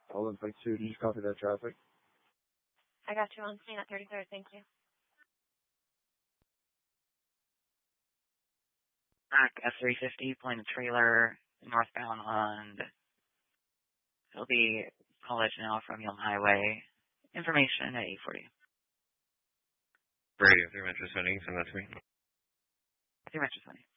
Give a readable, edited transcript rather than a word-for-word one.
All in Flight 2, just copy that traffic. I got you on scene at 33rd, thank you. Back F-350, pulling the trailer northbound on it'll be College now from Yelm Highway. Information at 840. Radio 3 Metro 20, send that to me. 3 Metro 20.